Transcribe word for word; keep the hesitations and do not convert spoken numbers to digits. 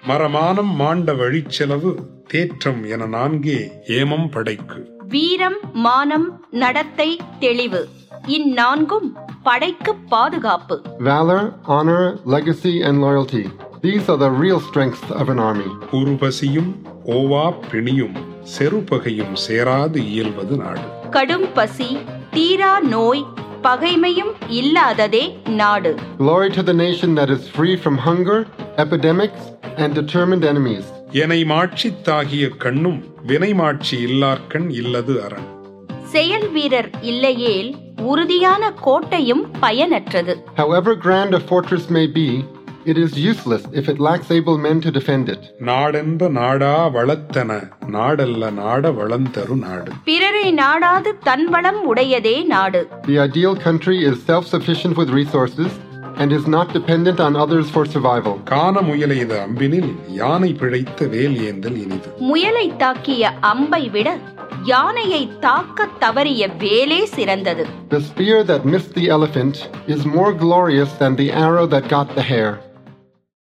மரமானம் மாண்ட வழிச்செலவு தேற்றம் என நான்கே ஏமம் படைக்கு. வீரம், மானம், நடத்தை, தெளிவு இந்நான்கும் படைக்கு பாதுகாப்பு. Valor, honor, legacy and loyalty. These are the real strengths of an army. உருபசியும் ஓவா பிணியும் செருபகையும் சேராது இயல்வது நாடு. கடும் பசி, தீரா நோய், பகைமையும் இல்லாததே நாடு. Glory to the nation that is free from hunger, epidemics and determined enemies. எனை மாட்சி தாகிய கண்ணும் வினை மாட்சி இல்லார்கண் இல்லது அரண். செயல் வீரர் இல்லையேல் உறுதியான கோட்டையும் பயனற்றது. However grand a fortress may be, it is useless if it lacks able men to defend it. நாடென்ற நாடா வளத்தன நாடல்ல நாட வளந்தரு நாடு. பிறரை நாடாது தன் வளம் உடையதே நாடு. The ideal country is self-sufficient with resources and is not dependent on others for survival. கான முயலைத அம்பினில் யானை பிழைத்த வேல் ஏந்தல் இனிது. முயலை தாக்கிய அம்பை விட யானையை தாக்க தவறிய வேலே சிறந்தது. The spear that missed the elephant is more glorious than the arrow that got the hare.